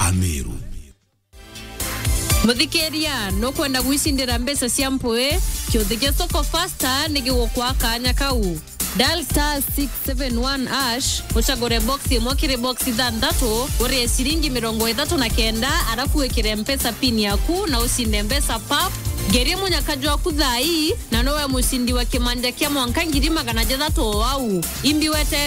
Ameru. Muthikeria no kwenda gwicindira mbesa cia mpwe kiuthige soko faster nigwo kwa kanya kau. Dial *671# uchagure boxi imwe kiri boxi thanthatu urie ciringi 39 arafu wekire mpesa pin yaku na usinde mbesa pap. Geria munyakaji waku thai na nowe musindi wa kimanja kia mwanka 600 wau imbi wete